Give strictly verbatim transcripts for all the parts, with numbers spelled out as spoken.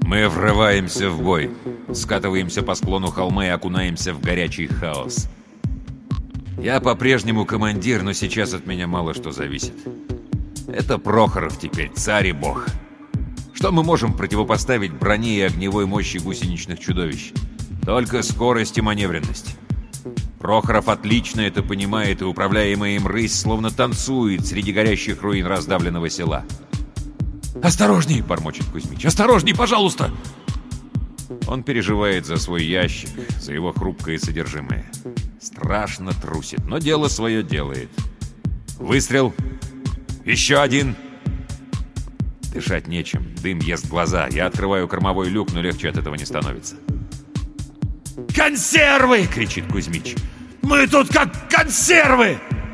Мы врываемся в бой, скатываемся по склону холма и окунаемся в горячий хаос. Я по-прежнему командир, но сейчас от меня мало что зависит. Это Прохоров теперь, царь и бог. Что мы можем противопоставить броне и огневой мощи гусеничных чудовищ? Только скорость и маневренность. Прохоров отлично это понимает, и управляемая им рысь словно танцует среди горящих руин раздавленного села. «Осторожней!» — бормочет Кузьмич. «Осторожней, пожалуйста!» Он переживает за свой ящик, за его хрупкое содержимое. Страшно трусит, но дело свое делает. Выстрел. Еще один. Дышать нечем, дым ест глаза. Я открываю кормовой люк, но легче от этого не становится. «Консервы!» — кричит Кузьмич. «Мы тут как консервы!»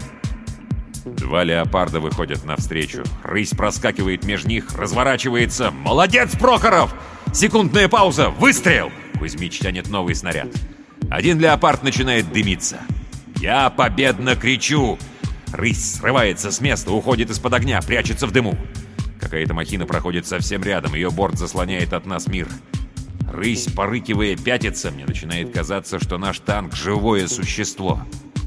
Два леопарда выходят навстречу. Рысь проскакивает меж них, разворачивается. «Молодец, Прохоров!» Секундная пауза. Выстрел! Кузьмич тянет новый снаряд. Один леопард начинает дымиться. Я победно кричу. Рысь срывается с места, уходит из-под огня, прячется в дыму. Какая-то махина проходит совсем рядом. Ее борт заслоняет от нас мир. Рысь, порыкивая, пятится. Мне начинает казаться, что наш танк — живое существо.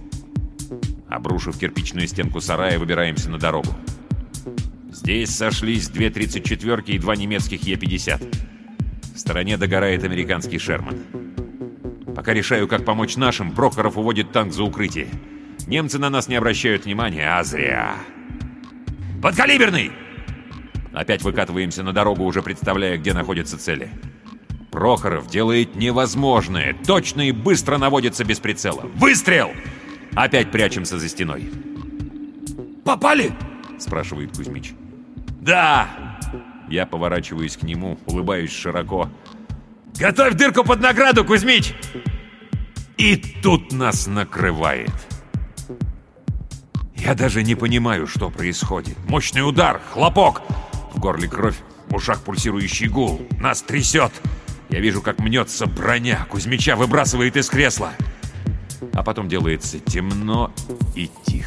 Обрушив кирпичную стенку сарая, выбираемся на дорогу. Здесь сошлись две тридцать четвёрки и два немецких Е пятьдесят. В стороне догорает американский Шерман. Пока решаю, как помочь нашим, Прохоров уводит танк за укрытие. Немцы на нас не обращают внимания, а зря. «Подкалиберный!» Опять выкатываемся на дорогу, уже представляя, где находятся цели. Прохоров делает невозможное. Точно и быстро наводится без прицела. «Выстрел!» Опять прячемся за стеной. «Попали?» — спрашивает Кузьмич. «Да!» Я поворачиваюсь к нему, улыбаюсь широко. «Готовь дырку под награду, Кузьмич!» И тут нас накрывает. Я даже не понимаю, что происходит. Мощный удар, хлопок. В горле кровь, в ушах пульсирующий гул. Нас трясет. Я вижу, как мнется броня. Кузьмича выбрасывает из кресла. А потом делается темно и тихо.